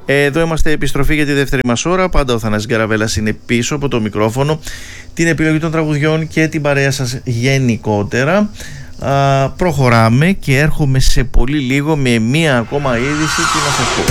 Εδώ είμαστε επιστροφή για τη δεύτερη μας ώρα. Πάντα ο Θανάσης Γκαραβέλας είναι πίσω από το μικρόφωνο, την επιλογή των τραγουδιών και την παρέα σας γενικότερα. Προχωράμε και έρχομαι σε πολύ λίγο με μία ακόμα είδηση. Τι να σας πω.